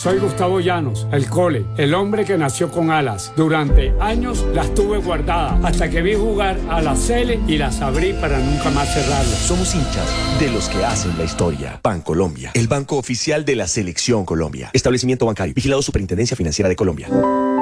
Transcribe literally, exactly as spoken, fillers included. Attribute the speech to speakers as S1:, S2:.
S1: Soy Gustavo Llanos, el Cole, el hombre que nació con alas. Durante años las tuve guardadas hasta que vi jugar a la Cele y las abrí para nunca más cerrarlas.
S2: Somos hinchas de los que hacen la historia. Bancolombia, el banco oficial de la Selección Colombia. Establecimiento bancario, vigilado Superintendencia Financiera de Colombia.